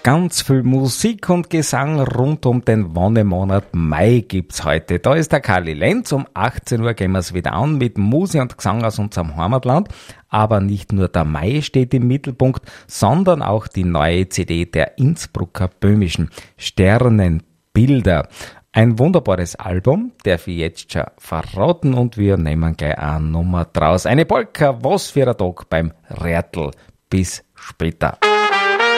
Ganz viel Musik und Gesang rund um den Wonnemonat Mai gibt's heute. Da ist der Kali Lenz. Um 18 Uhr gehen wir's wieder an mit Musik und Gesang aus unserem Heimatland. Aber nicht nur der Mai steht im Mittelpunkt, sondern auch die neue CD der Innsbrucker böhmischen Sternenbilder. Ein wunderbares Album, darf ich jetzt schon verraten, und wir nehmen gleich eine Nummer draus. Eine Polka, was für ein Tag beim Rätl. Bis später.